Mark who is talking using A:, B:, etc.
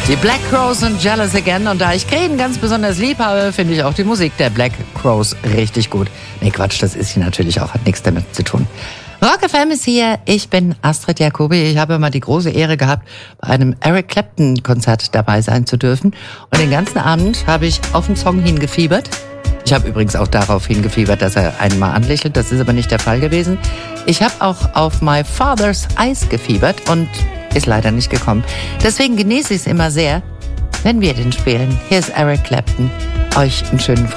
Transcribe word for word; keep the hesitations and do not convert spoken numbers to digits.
A: Die Black Crowes und Jealous Again. Und da ich Krähen ganz besonders lieb habe, finde ich auch die Musik der Black Crowes richtig gut. Nee, Quatsch, das ist sie natürlich auch, hat nichts damit zu tun. Rock F M ist hier, ich bin Astrid Jacobi. Ich habe mal die große Ehre gehabt, bei einem Eric Clapton Konzert dabei sein zu dürfen. Und den ganzen Abend habe ich auf den Song hingefiebert. Ich habe übrigens auch darauf hingefiebert, dass er einen mal anlächelt. Das ist aber nicht der Fall gewesen. Ich habe auch auf My Father's Eyes gefiebert und ist leider nicht gekommen. Deswegen genieße ich es immer sehr, wenn wir den spielen. Hier ist Eric Clapton. Euch einen schönen